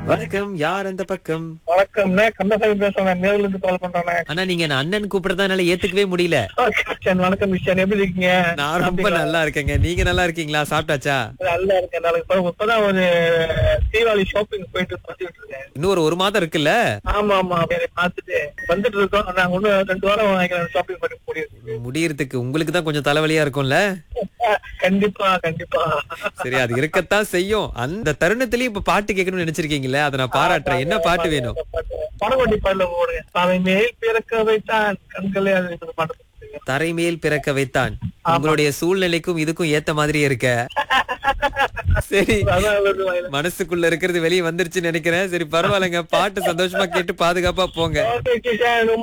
வணக்கம். யார் அந்த பக்கம்? வணக்கம்ண்ணே, கந்தசாமி பேசுறேன். நேர்ல இருந்து கால் பண்றேண்ணே. ஆனா நீங்க என்ன அண்ணன் கூப்பிடுறதா என்னால ஏத்துக்கவே முடியல. கிஷன், வணக்கம் கிஷன், எப்படி இருக்கீங்க? நான் ரொம்ப நல்லா இருக்கேங்க. நீங்க நல்லா இருக்கீங்களா? சாப்பிட்டாச்சா? நல்லா இருக்கேன். நாளைக்கு இப்பதான் ஒரு தீபாவளி ஷாப்பிங் போயிட்டு பார்த்துட்டு இருக்கேன். இன்னும் ஒரு மாதம் இருக்குல்ல? ஆமா ஆமா, அப்படியே பார்த்துட்டு வந்துட்டு இருக்கோம். நாங்க ஒண்ணு 2 வாரம் ஷாப்பிங் பண்ணி முடியும். முடியறதுக்கு உங்களுக்கு தான் கொஞ்சம் தலைவலியா இருக்கும்ல? கண்டிப்பா கண்டிப்பா. சரி, அது இருக்கத்தான் செய்யும். அந்த தருணத்திலயும் இப்ப பாட்டு கேட்கணும்னு நினைச்சிருக்கீங்களே, அதை நான் பாராட்டுறேன். என்ன பாட்டு வேணும்? பணவண்டி பாடல போடுங்க. அவன் மேல் பிறக்க வைத்தான் கண்களே, அது பாட்டு போடுங்க. தரைமேல் பிறக்க வைத்தான். உங்களுடைய சூழ்நிலைக்கும் இதுக்கும் ஏத்த மாதிரியே இருக்க. சரி, அதான் வருது வாயில. மனசுக்குள்ள இருக்கிறது வெளியே வந்துருச்சுன்னு நினைக்கிறேன். சரி, பரவாயில்லைங்க. பாட்டு சந்தோஷமா கேட்டு பாதுகாப்பா போங்க. ஓகே கிஷன்.